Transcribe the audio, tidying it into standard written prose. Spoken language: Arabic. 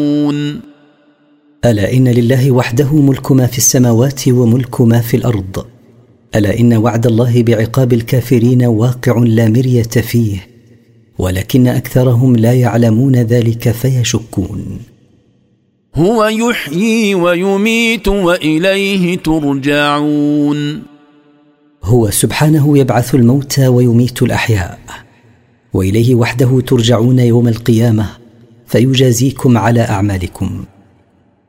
ألا إن لله وحده ملك ما في السماوات وملك ما في الأرض. ألا إن وعد الله بعقاب الكافرين واقع لا مرية فيه، ولكن أكثرهم لا يعلمون ذلك فيشكون. هو يحيي ويميت وإليه ترجعون. هو سبحانه يبعث الموتى ويميت الأحياء، وإليه وحده ترجعون يوم القيامة فيجازيكم على أعمالكم.